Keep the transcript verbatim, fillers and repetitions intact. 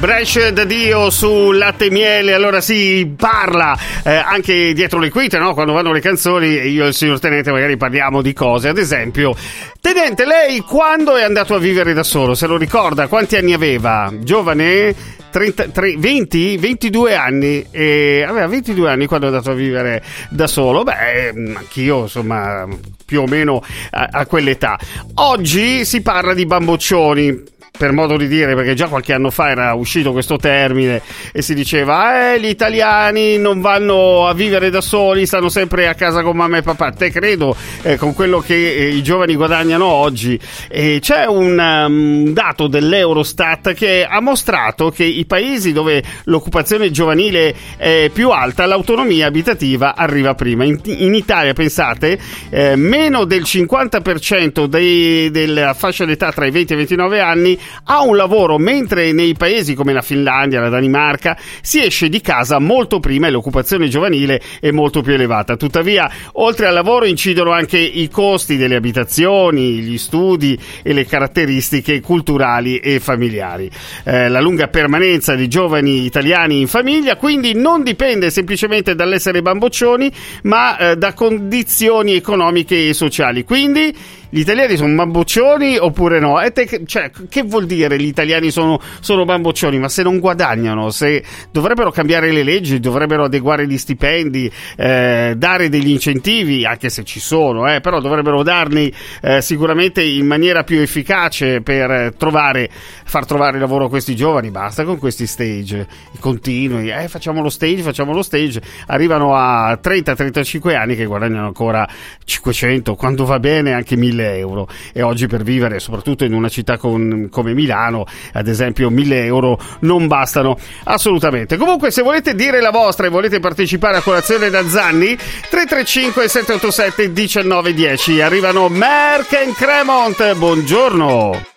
Brescia da Dio su Latte e Miele. Allora si parla eh, anche dietro le quinte, no? Quando vanno le canzoni, io e il signor Tenente magari parliamo di cose. Ad esempio, Tenente, lei quando è andato a vivere da solo? Se lo ricorda? Quanti anni aveva? Giovane? trenta, tre, venti? ventidue anni, e aveva ventidue anni quando è andato a vivere da solo. Beh, anch'io insomma più o meno a, a quell'età. Oggi si parla di bamboccioni, per modo di dire, perché già qualche anno fa era uscito questo termine e si diceva eh, gli italiani non vanno a vivere da soli, stanno sempre a casa con mamma e papà. Te credo, eh, con quello che eh, i giovani guadagnano oggi. E c'è un um, dato dell'Eurostat che ha mostrato che i paesi dove l'occupazione giovanile è più alta, l'autonomia abitativa arriva prima. In, in Italia, pensate, eh, meno del cinquanta per cento dei, della fascia d'età tra i venti e i ventinove anni ha un lavoro, mentre nei paesi come la Finlandia, la Danimarca si esce di casa molto prima e l'occupazione giovanile è molto più elevata. Tuttavia, oltre al lavoro incidono anche i costi delle abitazioni, gli studi e le caratteristiche culturali e familiari. Eh, la lunga permanenza di giovani italiani in famiglia quindi non dipende semplicemente dall'essere bamboccioni, ma eh, da condizioni economiche e sociali. Quindi gli italiani sono bamboccioni oppure no? E te, cioè, che vuol dire gli italiani sono, sono bamboccioni? Ma se non guadagnano, se dovrebbero cambiare le leggi, dovrebbero adeguare gli stipendi, eh, dare degli incentivi, anche se ci sono, eh, però dovrebbero darli eh, sicuramente in maniera più efficace per trovare, far trovare lavoro a questi giovani. Basta con questi stage continui, eh, facciamo lo stage, facciamo lo stage, arrivano a trenta trentacinque anni che guadagnano ancora cinquecento, quando va bene anche mille euro, e oggi per vivere soprattutto in una città con, come Milano, ad esempio, mille euro non bastano assolutamente. Comunque, se volete dire la vostra e volete partecipare a Colazione da Zanni, tre tre cinque sette otto sette uno nove uno zero. Arrivano Merck and Cremont, buongiorno.